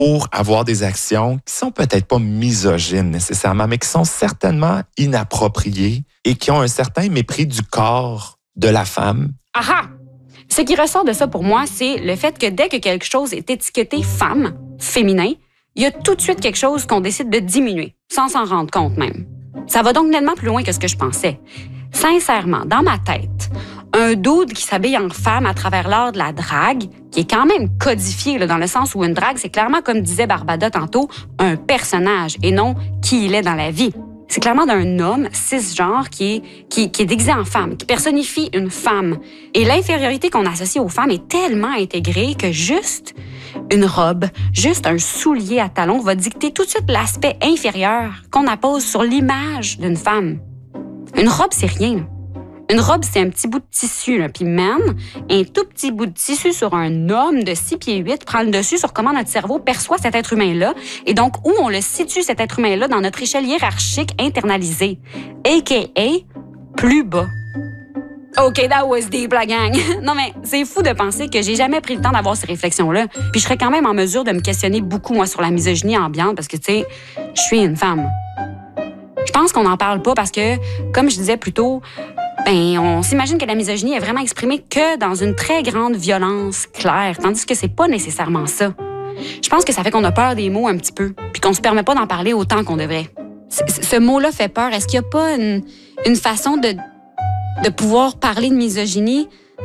pour avoir des actions qui sont peut-être pas misogynes nécessairement, mais qui sont certainement inappropriées et qui ont un certain mépris du corps de la femme. Aha! Ce qui ressort de ça pour moi, c'est le fait que dès que quelque chose est étiqueté femme, féminin, il y a tout de suite quelque chose qu'on décide de diminuer, sans s'en rendre compte même. Ça va donc nettement plus loin que ce que je pensais. Sincèrement, dans ma tête, un dude qui s'habille en femme à travers l'art de la drague, qui est quand même codifié là, dans le sens où une drague, c'est clairement, comme disait Barbada tantôt, un personnage et non qui il est dans la vie. C'est clairement d'un homme cisgenre qui est déguisé en femme, qui personnifie une femme. Et l'infériorité qu'on associe aux femmes est tellement intégrée que juste une robe, juste un soulier à talons va dicter tout de suite l'aspect inférieur qu'on appose sur l'image d'une femme. Une robe, c'est rien, là. Une robe, c'est un petit bout de tissu, là. Puis man, un tout petit bout de tissu sur un homme de 6 pieds 8 prend le dessus sur comment notre cerveau perçoit cet être humain-là et donc où on le situe, cet être humain-là, dans notre échelle hiérarchique internalisée, a.k.a. plus bas. OK, that was deep, la gang. Non, mais c'est fou de penser que j'ai jamais pris le temps d'avoir ces réflexions-là. Puis je serais quand même en mesure de me questionner beaucoup, moi, sur la misogynie ambiante parce que, tu sais, je suis une femme. Je pense qu'on n'en parle pas parce que, comme je disais plus tôt, on s'imagine que la misogynie est vraiment exprimée que dans une très grande violence claire, tandis que c'est pas nécessairement ça. Je pense que ça fait qu'on a peur des mots un petit peu, puis qu'on se permet pas d'en parler autant qu'on devrait. Ce mot-là fait peur. Est-ce qu'il y a pas une façon de pouvoir parler de misogynie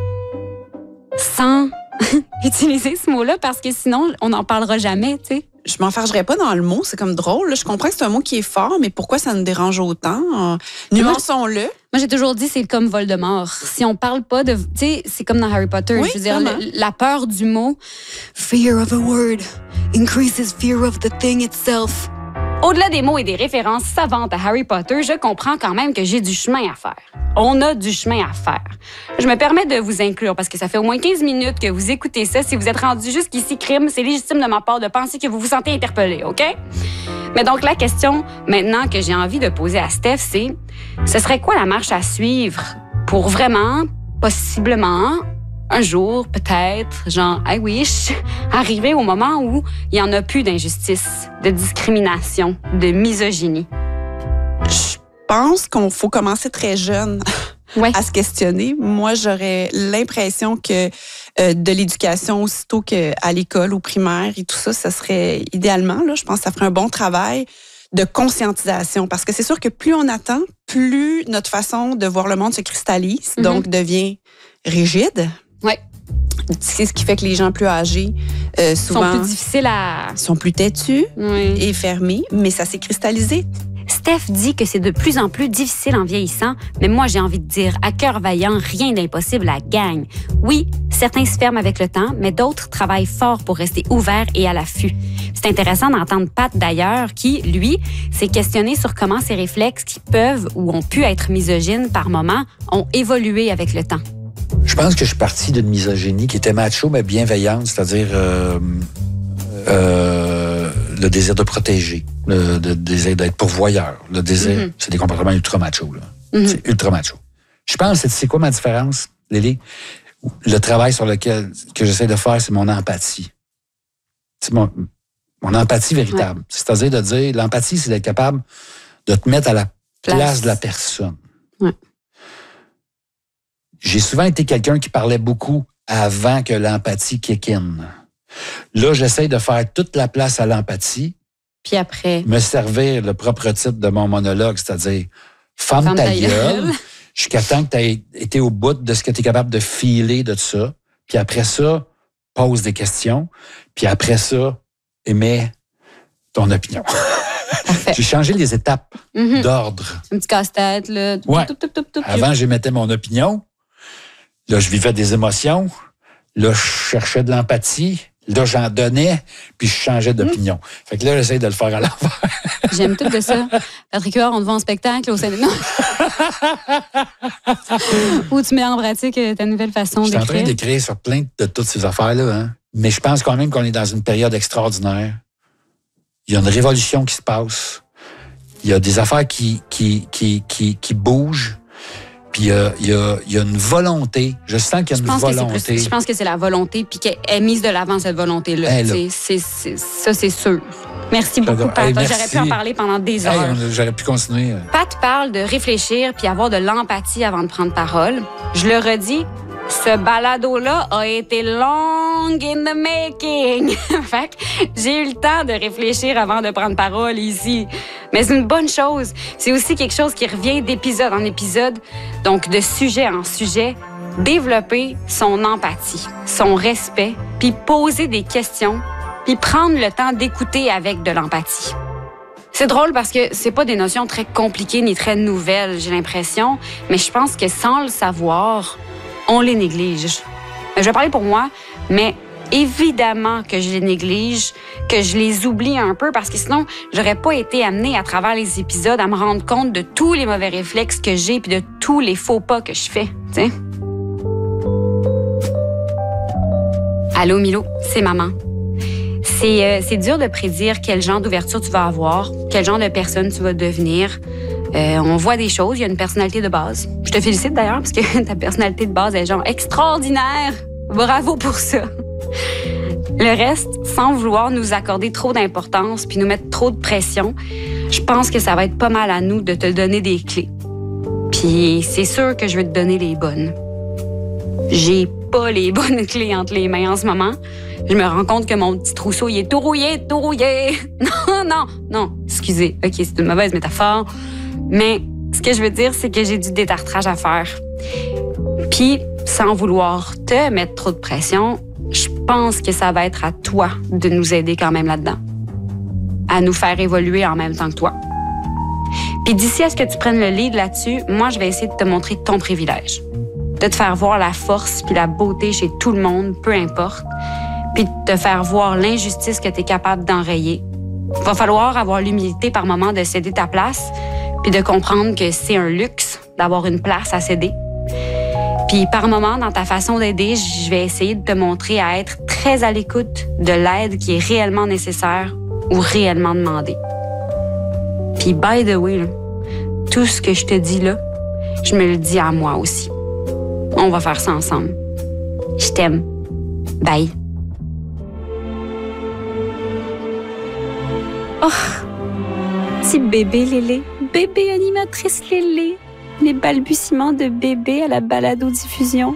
sans utiliser ce mot-là? Parce que sinon, on n'en parlera jamais, tu sais. Je m'enfargerais pas dans le mot, c'est comme drôle. Là. Je comprends que c'est un mot qui est fort, mais pourquoi ça nous dérange autant? Nuançons-le. Moi, j'ai toujours dit, c'est comme Voldemort. Si on parle pas de... Tu sais, c'est comme dans Harry Potter. Oui, je veux dire, la peur du mot. Fear of a word increases fear of the thing itself. Au-delà des mots et des références savantes à Harry Potter, je comprends quand même que j'ai du chemin à faire. On a du chemin à faire. Je me permets de vous inclure parce que ça fait au moins 15 minutes que vous écoutez ça. Si vous êtes rendu jusqu'ici, crime, c'est légitime de ma part de penser que vous vous sentez interpellé, OK? Mais donc, la question maintenant que j'ai envie de poser à Steph, c'est ce serait quoi la marche à suivre pour vraiment, possiblement, un jour, peut-être, genre, I wish, arriver au moment où il n'y en a plus d'injustice, de discrimination, de misogynie? Je pense qu'on faut commencer très jeune à se questionner. Moi, j'aurais l'impression que de l'éducation, aussitôt qu'à l'école, au primaire et tout ça, ça serait idéalement, là, je pense que ça ferait un bon travail de conscientisation. Parce que c'est sûr que plus on attend, plus notre façon de voir le monde se cristallise, donc devient rigide. Oui. C'est ce qui fait que les gens plus âgés, souvent... sont plus difficiles à... sont plus têtus et fermés, mais ça s'est cristallisé. Steph dit que c'est de plus en plus difficile en vieillissant, mais moi, j'ai envie de dire, à cœur vaillant, rien d'impossible à gagne. Oui, certains se ferment avec le temps, mais d'autres travaillent fort pour rester ouverts et à l'affût. C'est intéressant d'entendre Pat, d'ailleurs, qui, lui, s'est questionné sur comment ces réflexes qui peuvent ou ont pu être misogynes par moments ont évolué avec le temps. Je pense que je suis parti d'une misogynie qui était macho, mais bienveillante, c'est-à-dire le désir de protéger, le désir d'être pourvoyeur, le désir, c'est des comportements ultra macho. Là. C'est ultra macho. Je pense, c'est quoi ma différence, Lily? Le travail sur lequel que j'essaie de faire, c'est mon empathie. C'est mon empathie véritable. Ouais. C'est-à-dire de dire, l'empathie, c'est d'être capable de te mettre à la place de la personne. Ouais. J'ai souvent été quelqu'un qui parlait beaucoup avant que l'empathie kick in. Là, j'essaie de faire toute la place à l'empathie. Puis après... me servir le propre titre de mon monologue, c'est-à-dire « Femme ta gueule », jusqu'à temps que tu aies été au bout de ce que tu es capable de filer de ça. Puis après ça, pose des questions. Puis après ça, émets ton opinion. J'ai changé les étapes d'ordre. Un petit casse-tête, là. Ouais. Avant, j'émettais mon opinion. Là, je vivais des émotions. Là, je cherchais de l'empathie. Là, j'en donnais, puis je changeais d'opinion. Fait que là, j'essaie de le faire à l'envers. J'aime tout de ça. Patrick Huard, on te voit en spectacle au cinéma. Où tu mets en pratique ta nouvelle façon d'écrire. Je suis en train d'écrire sur plein de toutes ces affaires-là. Hein. Mais je pense quand même qu'on est dans une période extraordinaire. Il y a une révolution qui se passe. Il y a des affaires qui bougent. Puis il y a une volonté. Je sens qu'il y a une volonté. Je pense que c'est la volonté, puis qu'elle est mise de l'avant, cette volonté-là. Ça, c'est sûr. Merci beaucoup, Pat. J'aurais pu en parler pendant des heures. J'aurais pu continuer. Pat parle de réfléchir puis avoir de l'empathie avant de prendre parole. Je le redis, ce balado-là a été long in the making. Fait que j'ai eu le temps de réfléchir avant de prendre parole ici. Mais c'est une bonne chose. C'est aussi quelque chose qui revient d'épisode en épisode, donc de sujet en sujet. Développer son empathie, son respect, puis poser des questions, puis prendre le temps d'écouter avec de l'empathie. C'est drôle parce que c'est pas des notions très compliquées ni très nouvelles, j'ai l'impression, mais je pense que sans le savoir, on les néglige. Je vais parler pour moi, mais évidemment que je les néglige, que je les oublie un peu parce que sinon, j'aurais pas été amenée à travers les épisodes à me rendre compte de tous les mauvais réflexes que j'ai puis de tous les faux pas que je fais, tu sais. Allô, Milo, c'est maman. C'est dur de prédire quel genre d'ouverture tu vas avoir, quel genre de personne tu vas devenir. On voit des choses, il y a une personnalité de base. Je te félicite d'ailleurs parce que ta personnalité de base est genre extraordinaire. Bravo pour ça. Le reste, sans vouloir nous accorder trop d'importance puis nous mettre trop de pression, je pense que ça va être pas mal à nous de te donner des clés. Puis c'est sûr que je vais te donner les bonnes. J'ai pas les bonnes clés entre les mains en ce moment. Je me rends compte que mon petit trousseau, il est tout rouillé. Non, excusez. OK, c'est une mauvaise métaphore. Mais ce que je veux dire, c'est que j'ai du détartrage à faire. Puis, sans vouloir te mettre trop de pression, je pense que ça va être à toi de nous aider quand même là-dedans. À nous faire évoluer en même temps que toi. Puis d'ici à ce que tu prennes le lead là-dessus, moi, je vais essayer de te montrer ton privilège. De te faire voir la force puis la beauté chez tout le monde, peu importe. Puis de te faire voir l'injustice que tu es capable d'enrayer. Il va falloir avoir l'humilité par moment de céder ta place puis de comprendre que c'est un luxe d'avoir une place à céder. Puis par moment, dans ta façon d'aider, je vais essayer de te montrer à être très à l'écoute de l'aide qui est réellement nécessaire ou réellement demandée. Puis by the way, là, tout ce que je te dis là, je me le dis à moi aussi. On va faire ça ensemble. Je t'aime. Bye. Oh, petit bébé Lélé, bébé animatrice Lélé, les balbutiements de bébé à la balado-diffusion.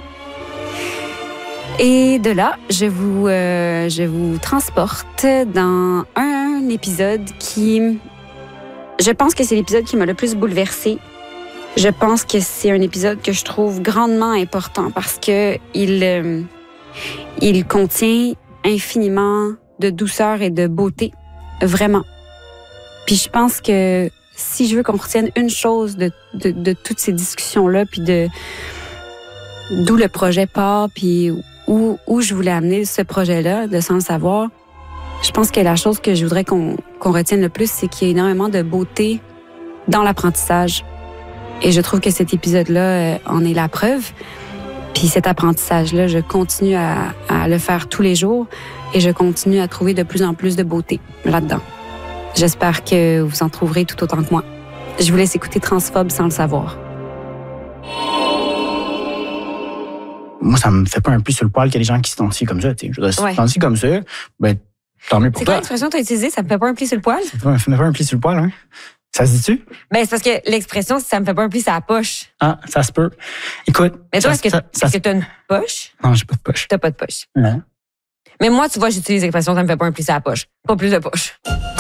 Et de là, je vous transporte dans un épisode qui... Je pense que c'est l'épisode qui m'a le plus bouleversée. Je pense que c'est un épisode que je trouve grandement important parce que il contient infiniment de douceur et de beauté. Vraiment. Puis je pense que si je veux qu'on retienne une chose de toutes ces discussions-là, puis d'où le projet part, puis où je voulais amener ce projet-là, de Sans le savoir, je pense que la chose que je voudrais qu'on retienne le plus, c'est qu'il y a énormément de beauté dans l'apprentissage. Et je trouve que cet épisode-là en est la preuve. Puis cet apprentissage-là, je continue à le faire tous les jours et je continue à trouver de plus en plus de beauté là-dedans. J'espère que vous en trouverez tout autant que moi. Je vous laisse écouter Transphobe sans le savoir. Moi, ça me fait pas un pli sur le poil qu'il y a des gens qui s'identifient comme ça. Je veux dire, si comme ça, ben, tant mieux pour toi. C'est quoi l'expression que tu as utilisée? Ça me fait pas un pli sur le poil? Ça me fait pas un pli sur le poil, hein? Ça se dit-tu? Ben, c'est parce que l'expression, ça me fait pas un pli sur la poche. Ah, ça se peut. Écoute. Mais toi, est-ce que t'as une poche? Non, j'ai pas de poche. T'as pas de poche. Non. Mais moi, tu vois, j'utilise l'expression, ça me fait pas un pli sur la poche. Pas plus de poche.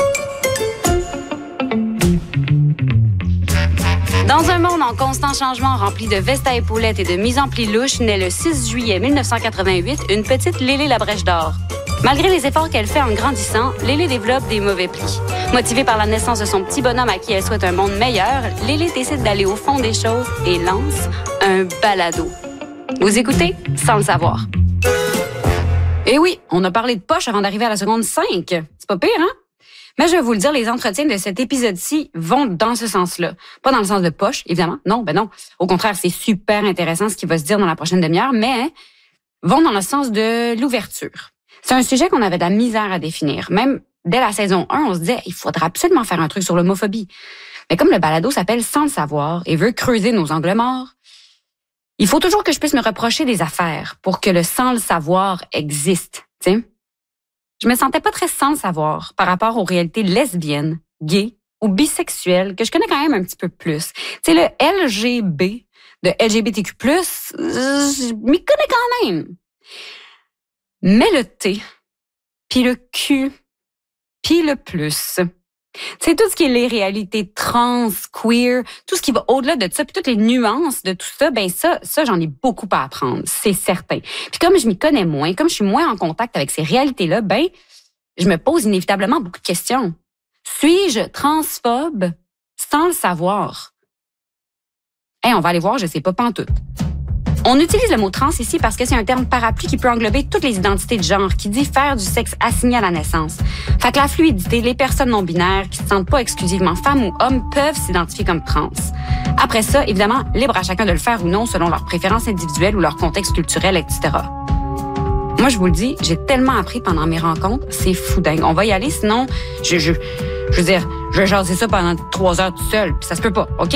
Dans un monde en constant changement rempli de vestes à épaulettes et de mise en pli louche, naît le 6 juillet 1988 une petite Lélé la Brèche d'Or. Malgré les efforts qu'elle fait en grandissant, Lélé développe des mauvais plis. Motivée par la naissance de son petit bonhomme à qui elle souhaite un monde meilleur, Lélé décide d'aller au fond des choses et lance un balado. Vous écoutez sans le savoir. Eh oui, on a parlé de poche avant d'arriver à la seconde 5. C'est pas pire, hein? Mais je vais vous le dire, les entretiens de cet épisode-ci vont dans ce sens-là. Pas dans le sens de poche, évidemment. Non. Au contraire, c'est super intéressant ce qui va se dire dans la prochaine demi-heure, mais vont dans le sens de l'ouverture. C'est un sujet qu'on avait de la misère à définir. Même dès la saison 1, on se disait, il faudra absolument faire un truc sur l'homophobie. Mais comme le balado s'appelle Sans le savoir et veut creuser nos angles morts, Il faut toujours que je puisse me reprocher des affaires pour que le sans le savoir existe, tu sais. Je me sentais pas très sans le savoir par rapport aux réalités lesbiennes, gays ou bisexuelles que je connais quand même un petit peu plus. Tu sais, le LGB de LGBTQ+, je m'y connais quand même. Mais le T, puis le Q, puis le plus... C'est tout ce qui est les réalités trans, queer, tout ce qui va au-delà de ça, puis toutes les nuances de tout ça, ben ça j'en ai beaucoup à apprendre, c'est certain. Puis comme je m'y connais moins, comme je suis moins en contact avec ces réalités-là, ben je me pose inévitablement beaucoup de questions. Suis-je transphobe sans le savoir? On va aller voir, je sais pas pantoute. On utilise le mot trans ici parce que c'est un terme parapluie qui peut englober toutes les identités de genre, qui dit faire du sexe assigné à la naissance. Fait que la fluidité, les personnes non-binaires qui se sentent pas exclusivement femmes ou hommes peuvent s'identifier comme trans. Après ça, évidemment, libre à chacun de le faire ou non selon leurs préférences individuelles ou leur contexte culturel, etc. Moi, je vous le dis, j'ai tellement appris pendant mes rencontres, c'est fou dingue. On va y aller, sinon, je veux dire, je vais jaser ça pendant 3 heures tout seul, puis ça se peut pas, OK?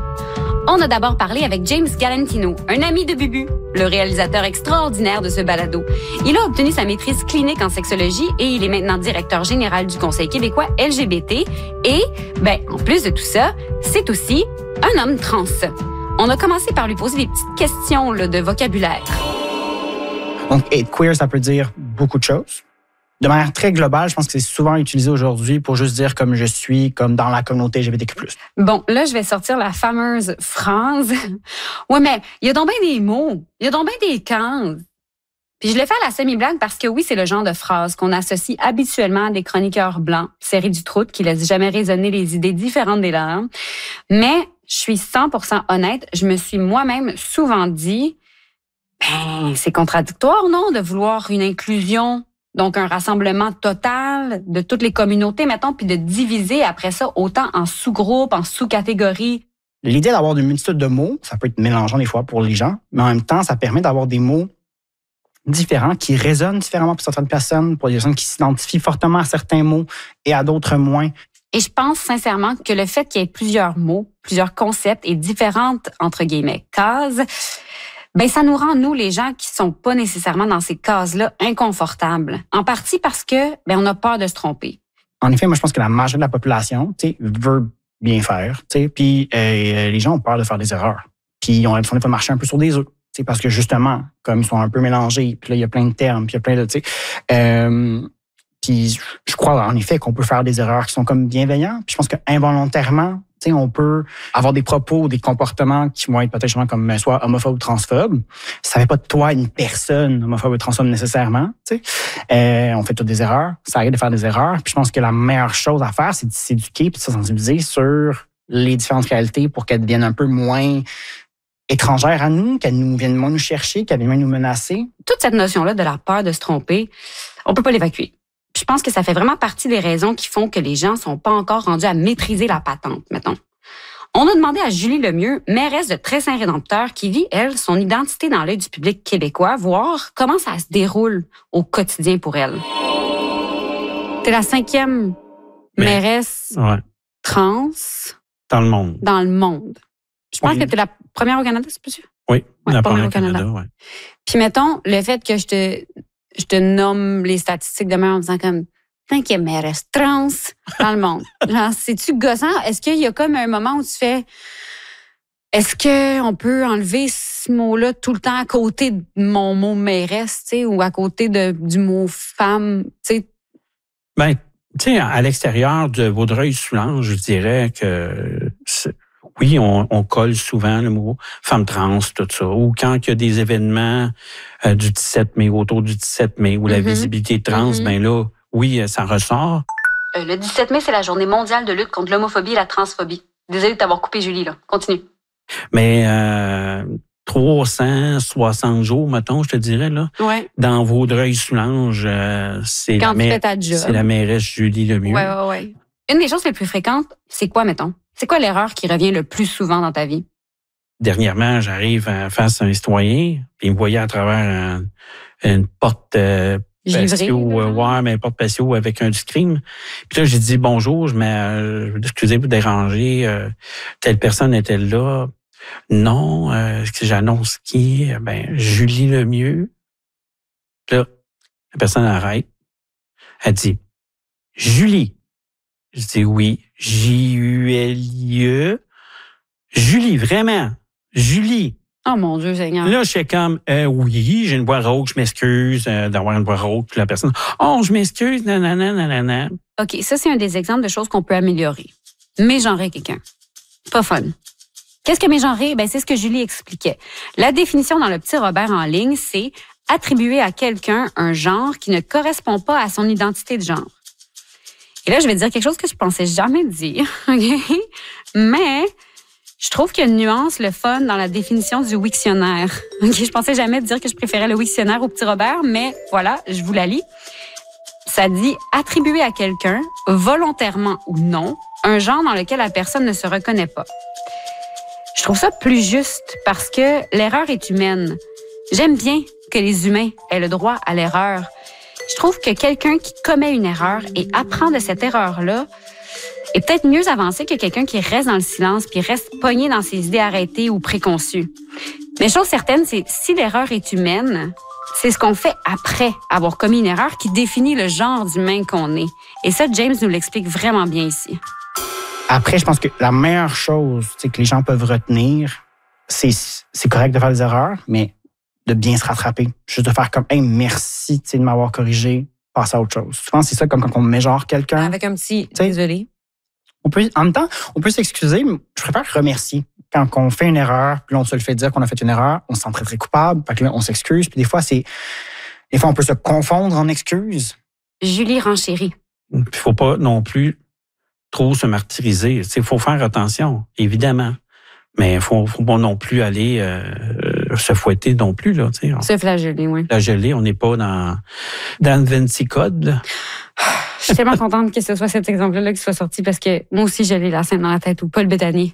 On a d'abord parlé avec James Galantino, un ami de Bubu, le réalisateur extraordinaire de ce balado. Il a obtenu sa maîtrise clinique en sexologie et il est maintenant directeur général du Conseil québécois LGBT. Et, en plus de tout ça, c'est aussi un homme trans. On a commencé par lui poser des petites questions de vocabulaire. Donc, être queer, ça peut dire beaucoup de choses. De manière très globale, je pense que c'est souvent utilisé aujourd'hui pour juste dire comme je suis, comme dans la communauté LGBTQ+. Bon, là, je vais sortir la fameuse phrase. Ouais, mais il y a donc bien des mots, il y a donc bien des cases. Puis je l'ai fait à la semi-blague parce que oui, c'est le genre de phrase qu'on associe habituellement à des chroniqueurs blancs, serrés du trou, qui laissent jamais résonner les idées différentes des leurs. Mais je suis 100% honnête, je me suis moi-même souvent dit, c'est contradictoire, non, de vouloir une inclusion. Donc, un rassemblement total de toutes les communautés, mettons, puis de diviser après ça autant en sous-groupes, en sous-catégories. L'idée d'avoir une multitude de mots, ça peut être mélangeant des fois pour les gens, mais en même temps, ça permet d'avoir des mots différents qui résonnent différemment pour certaines personnes, pour des personnes qui s'identifient fortement à certains mots et à d'autres moins. Et je pense sincèrement que le fait qu'il y ait plusieurs mots, plusieurs concepts et différentes, entre guillemets, cases, ça nous rend, nous, les gens qui sont pas nécessairement dans ces cases-là, inconfortables. En partie parce que, on a peur de se tromper. En effet, moi, je pense que la majorité de la population, veut bien faire, puis les gens ont peur de faire des erreurs. Puis ils ont l'impression de marcher un peu sur des œufs, parce que justement, comme ils sont un peu mélangés, puis là, il y a plein de termes, puis il y a plein de, puis je crois, en effet, qu'on peut faire des erreurs qui sont comme bienveillants. Puis je pense qu'involontairement, on peut avoir des propos, des comportements qui vont être peut-être comme soit homophobes ou transphobes. Ça fait pas de toi une personne homophobe ou transphobe nécessairement. On fait toutes des erreurs. Ça arrive de faire des erreurs. Puis je pense que la meilleure chose à faire, c'est de s'éduquer et de se sensibiliser sur les différentes réalités pour qu'elles deviennent un peu moins étrangères à nous, qu'elles nous viennent moins nous chercher, qu'elles viennent moins nous menacer. Toute cette notion-là de la peur de se tromper, on peut pas l'évacuer. Je pense que ça fait vraiment partie des raisons qui font que les gens sont pas encore rendus à maîtriser la patente, mettons. On a demandé à Julie Lemieux, mairesse de Très-Saint-Rédempteur, qui vit, elle, son identité dans l'œil du public québécois, voir comment ça se déroule au quotidien pour elle. T'es la 5e mairesse trans dans le monde. Dans le monde. Je pense que t'es la première au Canada, c'est possible? Oui, la première au Canada, oui. Puis mettons, le fait que je te nomme les statistiques demain en disant comme 5e mairesse trans dans le monde. Genre, c'est-tu gossant? Est-ce qu'il y a comme un moment où tu fais est-ce qu'on peut enlever ce mot-là tout le temps à côté de mon mot mairesse, tu sais, ou à côté du mot femme, tu sais? Tu sais, à l'extérieur de Vaudreuil-Soulanges, je dirais que oui, on colle souvent le mot femme trans, tout ça. Ou quand il y a des événements du 17 mai, autour du 17 mai, où la visibilité trans, là, oui, ça ressort. Le 17 mai, c'est la journée mondiale de lutte contre l'homophobie et la transphobie. Désolée de t'avoir coupé, Julie, là. Continue. Mais 360 jours, mettons, je te dirais, là. Ouais. Dans Vaudreuil-Soulanges, c'est la mairesse Julie Lemieux. Ouais. Une des choses les plus fréquentes, c'est quoi, mettons? C'est quoi l'erreur qui revient le plus souvent dans ta vie? Dernièrement, j'arrive face à un citoyen, puis il me voyait à travers une porte patio, mais porte patio avec un screen. Puis là, j'ai dit bonjour, excusez-vous de déranger, telle personne était là. Non, j'annonce qui? Ben, Julie Lemieux. Là, la personne arrête. Elle dit, Julie. Je dis oui, Julie. Julie, vraiment. Julie. Oh mon Dieu, Seigneur. Là, je suis comme, oui, j'ai une voix rauque, je m'excuse d'avoir une voix rauque. Puis la personne, oh, je m'excuse, nanana. OK, ça, c'est un des exemples de choses qu'on peut améliorer. Mégenrer quelqu'un. Pas fun. Qu'est-ce que mégenrer? Ben, c'est ce que Julie expliquait. La définition dans le petit Robert en ligne, c'est attribuer à quelqu'un un genre qui ne correspond pas à son identité de genre. Et là, je vais dire quelque chose que je pensais jamais dire, OK? Mais je trouve qu'il y a une nuance, le fun, dans la définition du Wiktionnaire. OK? Je pensais jamais dire que je préférais le Wiktionnaire au petit Robert, mais voilà, je vous la lis. Ça dit attribuer à quelqu'un, volontairement ou non, un genre dans lequel la personne ne se reconnaît pas. Je trouve ça plus juste parce que l'erreur est humaine. J'aime bien que les humains aient le droit à l'erreur. Je trouve que quelqu'un qui commet une erreur et apprend de cette erreur-là est peut-être mieux avancé que quelqu'un qui reste dans le silence puis reste pogné dans ses idées arrêtées ou préconçues. Mais chose certaine, c'est si l'erreur est humaine, c'est ce qu'on fait après avoir commis une erreur qui définit le genre d'humain qu'on est. Et ça, James nous l'explique vraiment bien ici. Après, je pense que la meilleure chose que les gens peuvent retenir, c'est correct de faire des erreurs, mais de bien se rattraper. Juste de faire comme, hey, merci de m'avoir corrigé, passer à autre chose. Souvent, c'est ça, comme quand on mégenre quelqu'un. Avec un petit désolé. En même temps, on peut s'excuser, mais je préfère remercier. Quand on fait une erreur, puis on se le fait dire qu'on a fait une erreur, on se sent très, très coupable, fait que là, on s'excuse, puis des fois, on peut se confondre en excuses. Julie renchérit. Il ne faut pas non plus trop se martyriser. Il faut faire attention, évidemment. Mais il ne faut pas non plus aller se fouetter non plus. Là, se flageller, oui. Flageller, on n'est pas dans le Vinci Code. Je suis tellement contente que ce soit cet exemple-là qui soit sorti parce que moi aussi, j'avais la scène dans la tête ou Paul Bettany.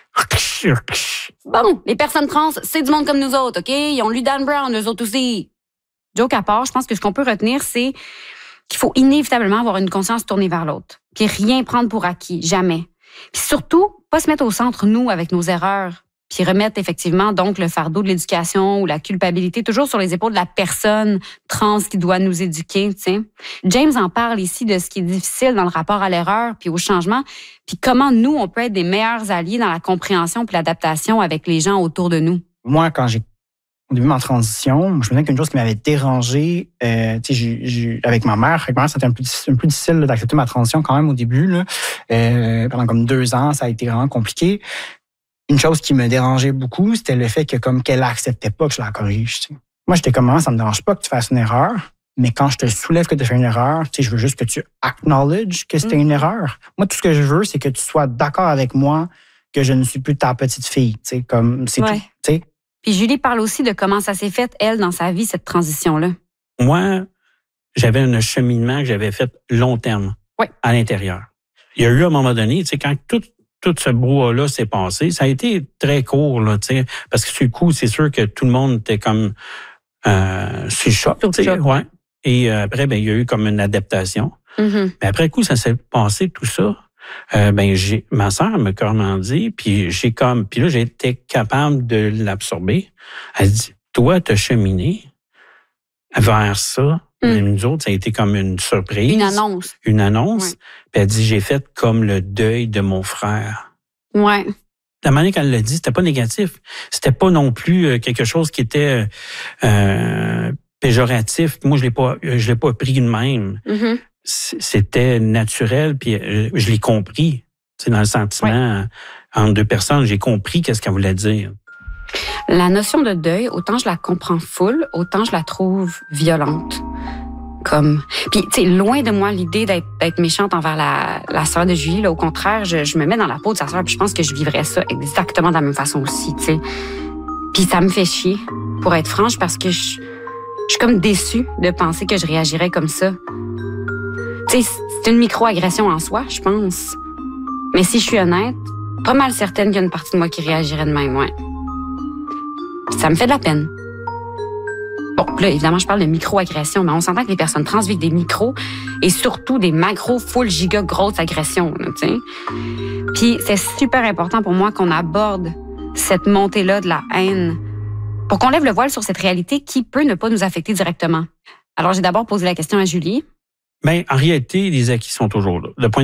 Bon, les personnes trans, c'est du monde comme nous autres, OK? Ils ont lu Dan Brown, eux autres aussi. Joke à part, je pense que ce qu'on peut retenir, c'est qu'il faut inévitablement avoir une conscience tournée vers l'autre. Puis rien prendre pour acquis, jamais. Puis surtout, pas se mettre au centre, nous, avec nos erreurs. Puis remettre effectivement donc le fardeau de l'éducation ou la culpabilité toujours sur les épaules de la personne trans qui doit nous éduquer. T'sais. James en parle ici de ce qui est difficile dans le rapport à l'erreur puis au changement, puis comment nous, on peut être des meilleurs alliés dans la compréhension puis l'adaptation avec les gens autour de nous. Moi, quand au début de ma transition, je me souviens qu'une chose qui m'avait dérangé, avec ma mère, c'était un peu difficile d'accepter ma transition quand même au début. Là. Pendant comme 2 ans, ça a été vraiment compliqué. Une chose qui me dérangeait beaucoup, c'était le fait que comme qu'elle acceptait pas que je la corrige. T'sais. Moi, j'étais comme, ça me dérange pas que tu fasses une erreur, mais quand je te soulève que tu fais une erreur, je veux juste que tu acknowledge que c'était une erreur. Moi, tout ce que je veux, c'est que tu sois d'accord avec moi que je ne suis plus ta petite fille. Comme c'est tout. T'sais. Puis Julie parle aussi de comment ça s'est fait, elle, dans sa vie, cette transition-là. Moi, j'avais un cheminement que j'avais fait long terme à l'intérieur. Il y a eu un moment donné, quand tout ce brouhaha-là s'est passé, ça a été très court, là, parce que sur le coup, c'est sûr que tout le monde était comme sur le choc. Ouais. Et après, il y a eu comme une adaptation. Mm-hmm. Mais après coup, ça s'est passé, tout ça. Ma sœur m'a comment dit, puis là, j'ai été capable de l'absorber. Elle dit, toi, t'as cheminé vers ça. Nous autres, ça a été comme une surprise. Une annonce. Ouais. Puis elle dit, j'ai fait comme le deuil de mon frère. Ouais. La manière qu'elle l'a dit, c'était pas négatif. C'était pas non plus quelque chose qui était péjoratif. Moi, je l'ai pas pris de même. Mm-hmm. C'était naturel, puis je l'ai compris. Dans le sentiment entre 2 personnes, j'ai compris qu'est-ce qu'elle voulait dire. La notion de deuil, autant je la comprends full, autant je la trouve violente. Puis, tu sais, loin de moi l'idée d'être méchante envers la sœur de Julie. Là, au contraire, je me mets dans la peau de sa sœur, puis je pense que je vivrais ça exactement de la même façon aussi, tu sais. Puis ça me fait chier, pour être franche, parce que je suis comme déçue de penser que je réagirais comme ça. Tu sais, c'est une micro-agression en soi, je pense. Mais si je suis honnête, pas mal certaine qu'il y a une partie de moi qui réagirait de même, ouais. Ça me fait de la peine. Bon, là, évidemment, je parle de micro-agression, mais on s'entend que les personnes trans vivent des micros et surtout des macro full giga grosses agressions, tu sais. Puis c'est super important pour moi qu'on aborde cette montée-là de la haine, pour qu'on lève le voile sur cette réalité qui peut ne pas nous affecter directement? Alors, j'ai d'abord posé la question à Julie. Bien, en réalité, les acquis sont toujours là. Le point